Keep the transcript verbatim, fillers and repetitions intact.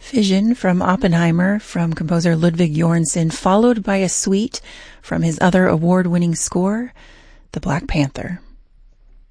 Vision from Oppenheimer from composer Ludwig Göransson, followed by a suite from his other award-winning score, The Black Panther.